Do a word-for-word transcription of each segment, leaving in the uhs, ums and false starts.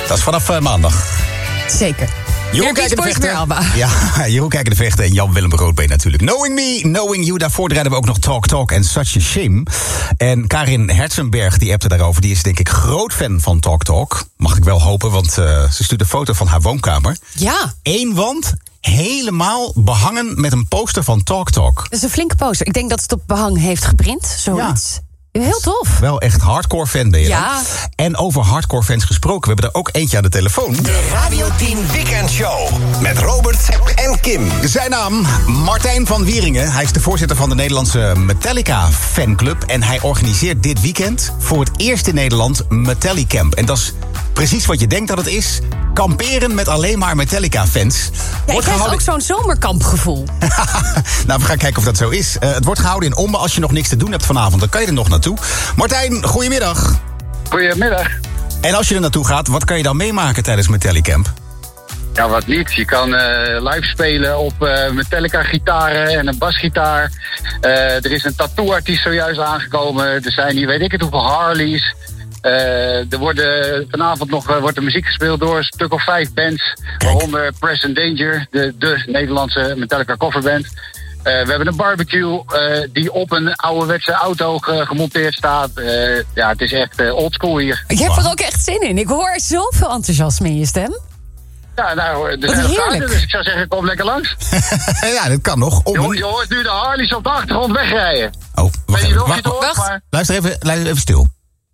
Dat is vanaf uh, maandag. Zeker. Jeroen Kijken de Vechten. Ja, Jeroen Kijken de Vechten en Jan-Willem Roodbeen natuurlijk. Knowing Me, Knowing You. Daarvoor draaiden we ook nog Talk Talk en Such a Shame. En Karin Herzenberg, die appte daarover. Die is denk ik groot fan van Talk Talk. Mag ik wel hopen, want uh, ze stuurde een foto van haar woonkamer. Ja. Eén wand, helemaal behangen met een poster van Talk Talk. Dat is een flinke poster. Ik denk dat het op behang heeft geprint, zoiets. Ja. Heel tof. Wel echt hardcore fan ben je ja. dan. En over hardcore fans gesproken, we hebben er ook eentje aan de telefoon. De Radio tien Weekend Show met Robert en Kim. Zijn naam, Martijn van Wieringen. Hij is de voorzitter van de Nederlandse Metallica fanclub. En hij organiseert dit weekend voor het eerst in Nederland Metallicamp. En dat is precies wat je denkt dat het is. Kamperen met alleen maar Metallica-fans. Ja, ik krijg ook zo'n zomerkampgevoel. Nou, we gaan kijken of dat zo is. Uh, het wordt gehouden in Ommen. Als je nog niks te doen hebt vanavond, dan kan je er nog naartoe. Martijn, goedemiddag. Goedemiddag. En als je er naartoe gaat, wat kan je dan meemaken tijdens Metallicamp? Ja, wat niet. Je kan uh, live spelen op uh, Metallica-gitaren en een basgitaar. Uh, er is een tattoo-artiest zojuist aangekomen. Er zijn hier weet ik het hoeveel Harleys. Uh, er worden, vanavond nog uh, wordt er muziek gespeeld door een stuk of vijf bands. Kijk. Waaronder Present Danger, de, de Nederlandse Metallica coverband. Uh, we hebben een barbecue uh, die op een ouderwetse auto ge- gemonteerd staat. Uh, ja, het is echt uh, oldschool hier. Je hebt er ook echt zin in. Ik hoor zoveel enthousiasme in je stem. Ja, nou, er Wat zijn nog heerlijk. kaarten, dus ik zou zeggen, kom lekker langs. Ja, dat kan nog. Je, Ommen. je hoort nu de Harleys op de achtergrond wegrijden. Oh, Weet wacht je even. nog of je het Wacht, hoort, wacht. maar... Luister even, luister even stil.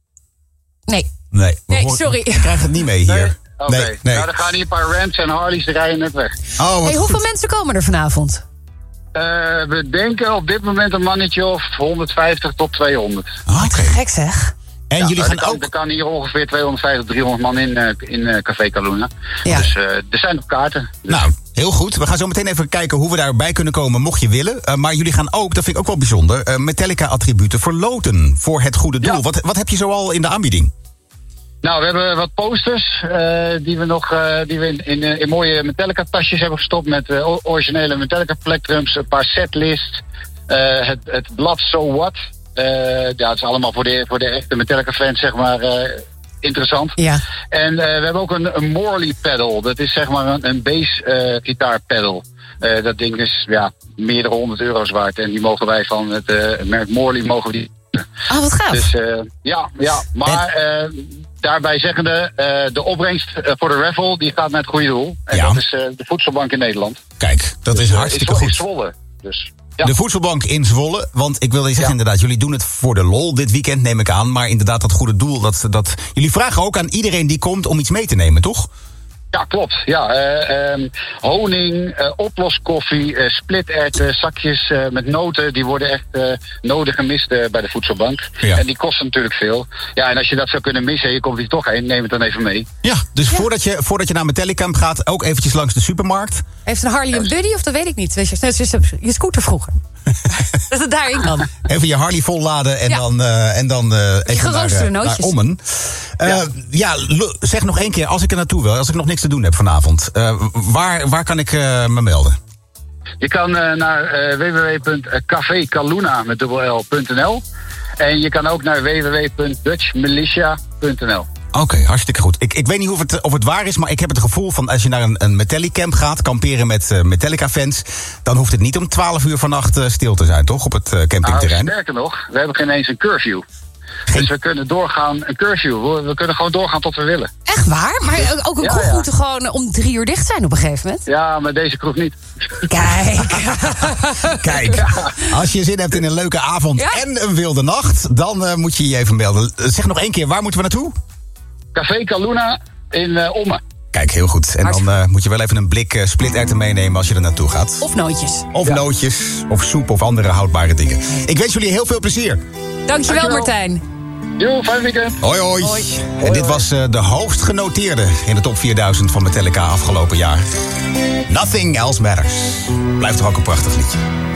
Nee. Nee, we Nee, horen- sorry. Ik krijg het niet mee hier. Nee? Oké, Nee, nee. nou dan gaan hier een paar Rams en Harleys, die rijden net weg. Oh, wat Hey, hoeveel goed. mensen komen er vanavond? Uh, we denken op dit moment een mannetje of honderdvijftig tot tweehonderd. Ah, Oké. Gek zeg. En Ja, jullie er gaan kan, ook... Er kan hier ongeveer tweehonderdvijftig, driehonderd man in, uh, in uh, Café Caluna. Ja. Dus uh, er zijn nog kaarten. Dus Nou, heel goed. We gaan zo meteen even kijken hoe we daarbij kunnen komen, mocht je willen. Uh, maar jullie gaan ook, dat vind ik ook wel bijzonder, uh, Metallica-attributen verloten voor het goede doel. Ja. Wat, wat heb je zoal in de aanbieding? Nou, we hebben wat posters uh, die we nog uh, die we in, in, uh, in mooie Metallica-tasjes hebben gestopt met uh, originele Metallica-plectrums, een paar setlists, uh, het, het blad So What. Uh, ja, het is allemaal voor de, voor de echte Metallica-fans, zeg maar, uh, interessant. Ja. En uh, we hebben ook een, een Morley pedal. Dat is zeg maar een, een bass-gitaar pedal. Uh, dat ding is ja, meerdere honderd euro's waard. En die mogen wij van het uh, merk Morley mogen we die. Oh, wat gaaf. Dus uh, ja, ja, maar uh, daarbij zeggende, uh, de opbrengst uh, voor de raffle die gaat naar het goede doel. En Ja. dat is uh, de Voedselbank in Nederland. Kijk, dat is Uh, hartstikke is, goed. is Zwolle. Dus, ja. De voedselbank in Zwolle, want ik wilde je zeggen Ja. inderdaad, jullie doen het voor de lol dit weekend, neem ik aan. Maar inderdaad, dat goede doel, dat, dat... jullie vragen ook aan iedereen die komt om iets mee te nemen, toch? Ja, klopt. Ja, uh, um, honing, uh, oploskoffie, uh, splitterwten, zakjes uh, met noten. Die worden echt uh, nodig gemist uh, bij de voedselbank. Ja. En die kosten natuurlijk veel. Ja, en als je dat zou kunnen missen, je komt hier toch heen, neem het dan even mee. Ja, dus Voordat, je, voordat je naar Metallicamp gaat, ook eventjes langs de supermarkt. Heeft een Harley een buddy of dat weet ik niet? Weet je, net zoals je scooter vroeger. Dat het daarin kan. Even je Harley volladen en Ja. dan, uh, en dan uh, even naar, geroosterde uh, naar nootjes. Ommen. Uh, ja, ja lo- zeg nog één keer, als ik er naartoe wil, als ik nog niks te doen heb vanavond. Uh, waar, waar kan ik uh, me melden? Je kan uh, naar uh, w w w punt café caluna met dubbel l punt n l en je kan ook naar w w w punt dutch militia punt n l. Oké, okay, hartstikke goed. Ik, ik weet niet of het, of het waar is, maar ik heb het gevoel van als je naar een, een Metallicamp gaat, kamperen met uh, Metallica-fans, dan hoeft het niet om twaalf uur vannacht uh, stil te zijn, toch? Op het uh, campingterrein. Nou, sterker nog, we hebben geen eens een curfew. Dus we kunnen doorgaan, een curfew. We, we kunnen gewoon doorgaan tot we willen. Echt waar? Maar ook een Ja, kroeg ja. moet gewoon om drie uur dicht zijn op een gegeven moment. Ja, maar deze kroeg niet. Kijk. Kijk, als je zin hebt in een leuke avond Ja. en een wilde nacht, dan uh, moet je je even melden. Uh, zeg nog één keer, waar moeten we naartoe? Café Caluna in uh, Ommen. Kijk, heel goed. En dan uh, moet je wel even een blik uh, splitterwten meenemen als je er naartoe gaat. Of nootjes. Of Ja. nootjes, of soep, of andere houdbare dingen. Ik wens jullie heel veel plezier. Dankjewel, Dankjewel. Martijn. Jo, fijn weekend. Hoi, hoi. Hoi. En dit was uh, de hoogst genoteerde in de top vierduizend van Metallica afgelopen jaar. Nothing Else Matters. Blijft toch ook een prachtig liedje.